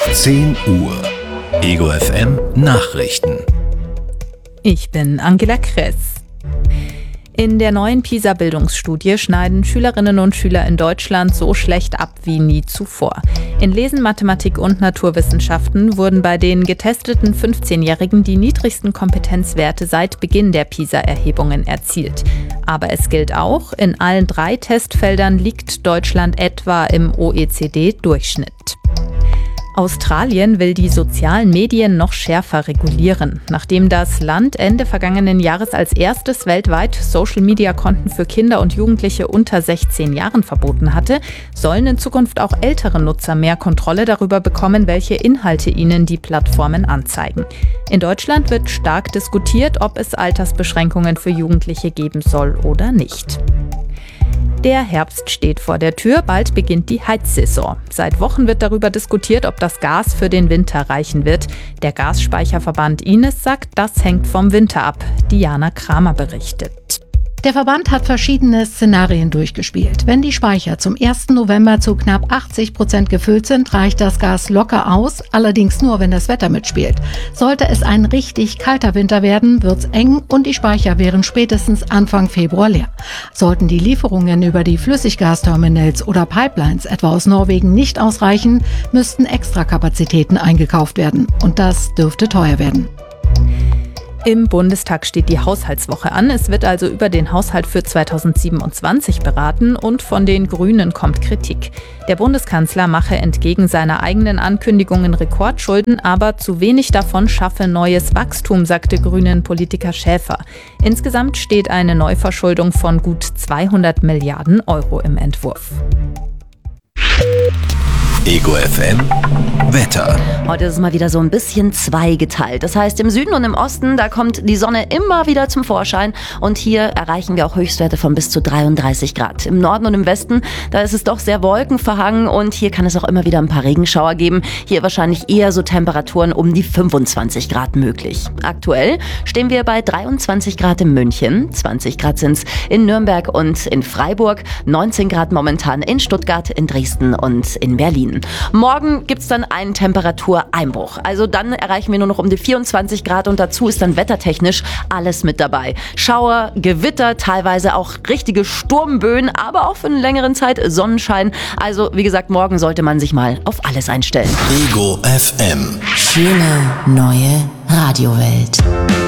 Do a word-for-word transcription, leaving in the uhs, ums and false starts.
zehn Uhr. Ego F M Nachrichten. Ich bin Angela Kress. In der neuen PISA-Bildungsstudie schneiden Schülerinnen und Schüler in Deutschland so schlecht ab wie nie zuvor. In Lesen, Mathematik und Naturwissenschaften wurden bei den getesteten fünfzehnjährigen die niedrigsten Kompetenzwerte seit Beginn der PISA-Erhebungen erzielt. Aber es gilt auch, in allen drei Testfeldern liegt Deutschland etwa im O E C D-Durchschnitt. Australien will die sozialen Medien noch schärfer regulieren. Nachdem das Land Ende vergangenen Jahres als erstes weltweit Social-Media-Konten für Kinder und Jugendliche unter sechzehn Jahren verboten hatte, sollen in Zukunft auch ältere Nutzer mehr Kontrolle darüber bekommen, welche Inhalte ihnen die Plattformen anzeigen. In Deutschland wird stark diskutiert, ob es Altersbeschränkungen für Jugendliche geben soll oder nicht. Der Herbst steht vor der Tür, bald beginnt die Heizsaison. Seit Wochen wird darüber diskutiert, ob das Gas für den Winter reichen wird. Der Gasspeicherverband I N E S sagt, das hängt vom Winter ab. Diana Kramer berichtet. Der Verband hat verschiedene Szenarien durchgespielt. Wenn die Speicher zum ersten November zu knapp achtzig Prozent gefüllt sind, reicht das Gas locker aus, allerdings nur, wenn das Wetter mitspielt. Sollte es ein richtig kalter Winter werden, wird's eng und die Speicher wären spätestens Anfang Februar leer. Sollten die Lieferungen über die Flüssiggasterminals oder Pipelines etwa aus Norwegen nicht ausreichen, müssten Extrakapazitäten eingekauft werden. Und das dürfte teuer werden. Im Bundestag steht die Haushaltswoche an. Es wird also über den Haushalt für zweitausendsiebenundzwanzig beraten und von den Grünen kommt Kritik. Der Bundeskanzler mache entgegen seiner eigenen Ankündigungen Rekordschulden, aber zu wenig davon schaffe neues Wachstum, sagte Grünen-Politiker Schäfer. Insgesamt steht eine Neuverschuldung von gut zweihundert Milliarden Euro im Entwurf. Ego F M Wetter. Heute ist es mal wieder so ein bisschen zweigeteilt. Das heißt, im Süden und im Osten, da kommt die Sonne immer wieder zum Vorschein und hier erreichen wir auch Höchstwerte von bis zu dreiunddreißig Grad. Im Norden und im Westen, da ist es doch sehr wolkenverhangen und hier kann es auch immer wieder ein paar Regenschauer geben. Hier wahrscheinlich eher so Temperaturen um die fünfundzwanzig Grad möglich. Aktuell stehen wir bei dreiundzwanzig Grad in München, zwanzig Grad sind es in Nürnberg und in Freiburg, neunzehn Grad momentan in Stuttgart, in Dresden und in Berlin. Morgen gibt's dann einen Temperatureinbruch. Also dann erreichen wir nur noch um die vierundzwanzig Grad und dazu ist dann wettertechnisch alles mit dabei. Schauer, Gewitter, teilweise auch richtige Sturmböen, aber auch für eine längere Zeit Sonnenschein. Also wie gesagt, morgen sollte man sich mal auf alles einstellen. Ego F M. Schöne neue Radiowelt.